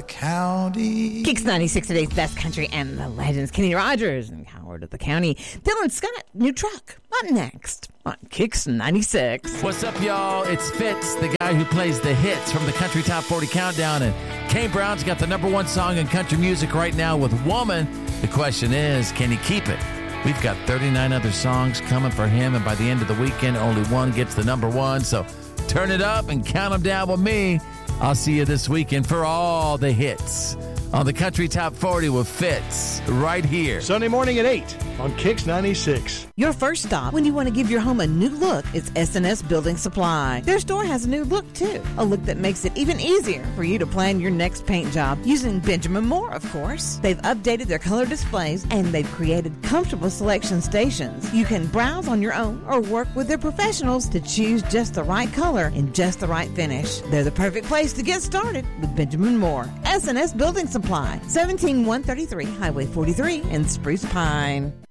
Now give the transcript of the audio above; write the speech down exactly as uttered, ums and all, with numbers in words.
county. Kicks ninety-six, today's best country and the legends. Kenny Rogers and Howard of the County. Dylan Scott, new truck. Up next on Kicks ninety-six. What's up, y'all? It's Fitz, the guy who plays the hits from the Country Top forty Countdown. And Kane Brown's got the number one song in country music right now with Woman. The question is, can he keep it? We've got thirty-nine other songs coming for him, and by the end of the weekend, only one gets the number one. So turn it up and count them down with me. I'll see you this weekend for all the hits on the Country Top forty with Fitz right here. Sunday morning at eight on Kicks ninety-six. Your first stop when you want to give your home a new look is S and S Building Supply. Their store has a new look, too. A look that makes it even easier for you to plan your next paint job using Benjamin Moore, of course. They've updated their color displays, and they've created comfortable selection stations. You can browse on your own or work with their professionals to choose just the right color and just the right finish. They're the perfect place to get started with Benjamin Moore. S and S Building Supply, seventeen one thirty-three Highway forty-three in Spruce Pine.